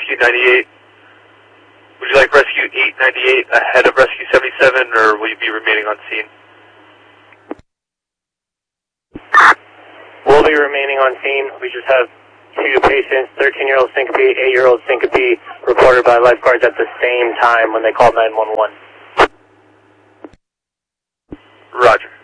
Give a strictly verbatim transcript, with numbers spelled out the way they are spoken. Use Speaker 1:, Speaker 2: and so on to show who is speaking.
Speaker 1: Rescue ninety-eight. Would you like Rescue eight ninety-eight ahead of Rescue seventy-seven, or will you be remaining on scene?
Speaker 2: We'll be remaining on scene. We just have two patients, thirteen-year-old syncope, eight-year-old syncope, reported by lifeguards at the same time when they called nine one one.
Speaker 1: Roger.